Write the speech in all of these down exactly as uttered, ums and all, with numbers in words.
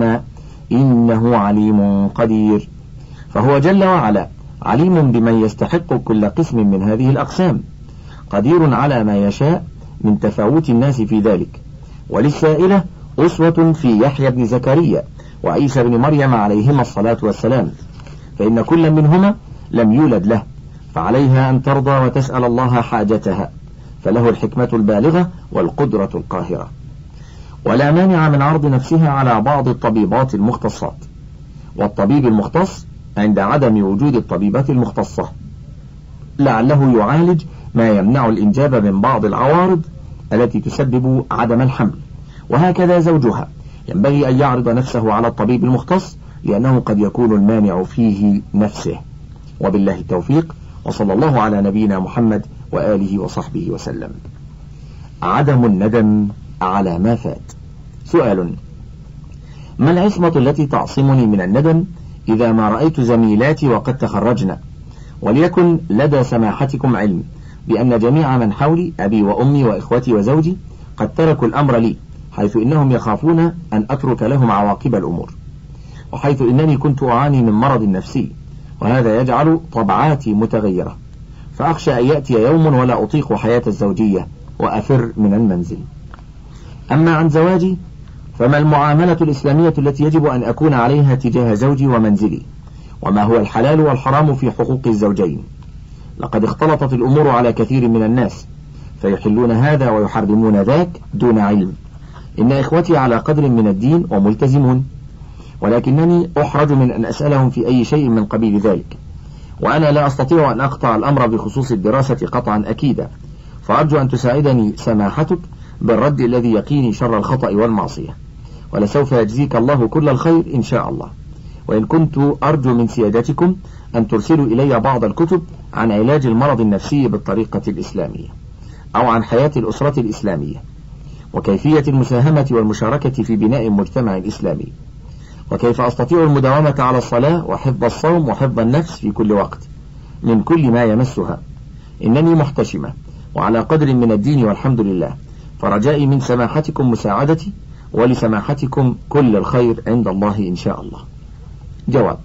السماء إنه عليم قدير. فهو جل وعلا عليم بمن يستحق كل قسم من هذه الأقسام، قدير على ما يشاء من تفاوت الناس في ذلك. وللسائلة أسوة في يحيى بن زكريا وعيسى بن مريم عليهما الصلاة والسلام، فإن كل منهما لم يولد له، فعليها أن ترضى وتسأل الله حاجتها، فله الحكمة البالغة والقدرة القاهرة. ولا مانع من عرض نفسها على بعض الطبيبات المختصات، والطبيب المختص عند عدم وجود الطبيبات المختصة لعله يعالج ما يمنع الإنجاب من بعض العوارض التي تسبب عدم الحمل. وهكذا زوجها ينبغي أن يعرض نفسه على الطبيب المختص، لأنه قد يكون المانع فيه نفسه. وبالله التوفيق، وصلى الله على نبينا محمد وآله وصحبه وسلم. عدم الندم على ما فات. سؤال: ما العصمة التي تعصمني من الندم إذا ما رأيت زميلاتي وقد تخرجن، وليكن لدى سماحتكم علم بأن جميع من حولي أبي وأمي وإخوتي وزوجي قد تركوا الأمر لي، حيث إنهم يخافون أن أترك لهم عواقب الأمور، وحيث إنني كنت أعاني من مرض نفسي، وهذا يجعل طبعاتي متغيرة، فأخشى أن يأتي يوم ولا أطيق حياة الزوجية وأفر من المنزل. أما عن زواجي، فما المعاملة الإسلامية التي يجب أن أكون عليها تجاه زوجي ومنزلي، وما هو الحلال والحرام في حقوق الزوجين؟ لقد اختلطت الأمور على كثير من الناس، فيحلون هذا ويحرمون ذاك دون علم. إن إخوتي على قدر من الدين وملتزمون، ولكنني أحرج من أن أسألهم في أي شيء من قبيل ذلك، وأنا لا أستطيع أن أقطع الأمر بخصوص الدراسة قطعا أكيدا، فأرجو أن تساعدني سماحتك بالرد الذي يقيني شر الخطأ والمعصية، ولسوف يجزيك الله كل الخير إن شاء الله. وإن كنت أرجو من سيادتكم أن ترسلوا إلي بعض الكتب عن علاج المرض النفسي بالطريقة الإسلامية، أو عن حياة الأسرة الإسلامية، وكيفية المساهمة والمشاركة في بناء المجتمع الإسلامي، وكيف أستطيع المداومة على الصلاة وحفظ الصوم وحفظ النفس في كل وقت من كل ما يمسها. إنني محتشمة وعلى قدر من الدين والحمد لله، فرجائي من سماحتكم مساعدتي، ولسماحتكم كل الخير عند الله إن شاء الله. جواب: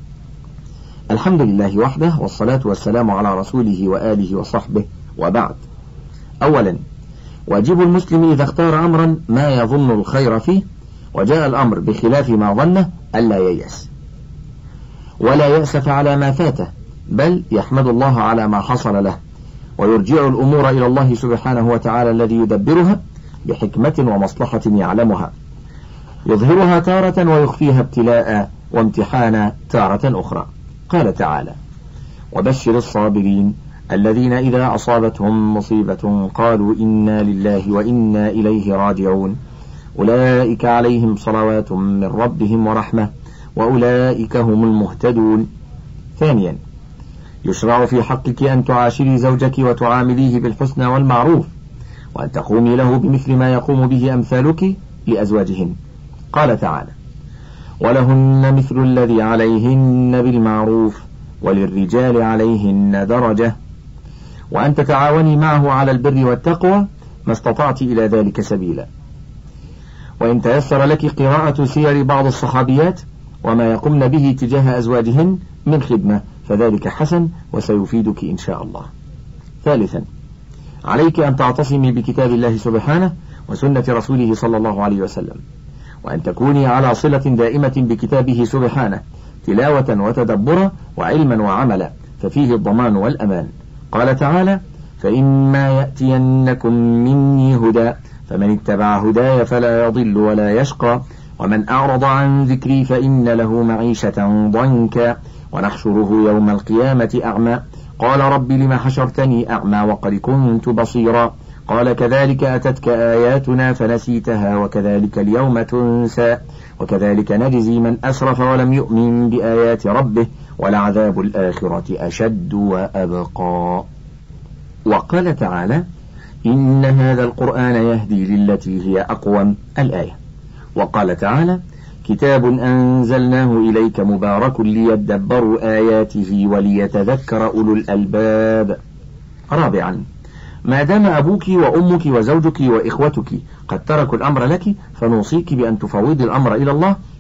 الحمد لله وحده، والصلاة والسلام على رسوله وآله وصحبه، وبعد. أولا، واجب المسلم إذا اختار أمرا ما يظن الخير فيه وجاء الأمر بخلاف ما ظنه ألا ييأس ولا يأسف على ما فاته، بل يحمد الله على ما حصل له، ويرجع الأمور إلى الله سبحانه وتعالى الذي يدبرها بحكمة ومصلحة يعلمها، يظهرها تارة ويخفيها ابتلاء وامتحانا تارة أخرى. قال تعالى: وبشر الصابرين الذين إذا أصابتهم مصيبة قالوا إنا لله وإنا إليه راجعون أولئك عليهم صلوات من ربهم ورحمة وأولئك هم المهتدون. ثانيا، يشرع في حقك أن تعاشري زوجك وتعامليه بالحسنى والمعروف، وأن تقومي له بمثل ما يقوم به أمثالك لأزواجهن. قال تعالى: ولهن مثل الذي عليهن بالمعروف وللرجال عليهن درجة، وأن تتعاوني معه على البر والتقوى ما استطعت إلى ذلك سبيلا. وإن تيسر لك قراءة سير بعض الصحابيات وما يقمن به تجاه أزواجهن من خدمة فذلك حسن وسيفيدك إن شاء الله. ثالثا، عليك أن تعتصمي بكتاب الله سبحانه وسنة رسوله صلى الله عليه وسلم، وأن تكوني على صلة دائمة بكتابه سبحانه تلاوة وتدبرا وعلما وعملا، ففيه الضمان والأمان. قال تعالى: فإما يأتينكم مني هدى فمن اتبع هداي فلا يضل ولا يشقى ومن أعرض عن ذكري فإن له معيشة ضنكا ونحشره يوم القيامة أعمى قال رب لم حشرتني أعمى وقد كنت بصيرا قال كذلك أتتك آياتنا فنسيتها وكذلك اليوم تنسى وكذلك نجزي من أسرف ولم يؤمن بآيات ربه ولعذاب الآخرة أشد وأبقى. وقال تعالى: إن هذا القرآن يهدي للتي هي أقوم، الآية. وقال تعالى: كتاب أنزلناه إليك مبارك ليدبروا آياته وليتذكر أولو الألباب. رابعا، ما دام أبوك وأمك وزوجك وإخوتك قد تركوا الأمر لك، فنوصيك بأن تفوضي الأمر إلى الله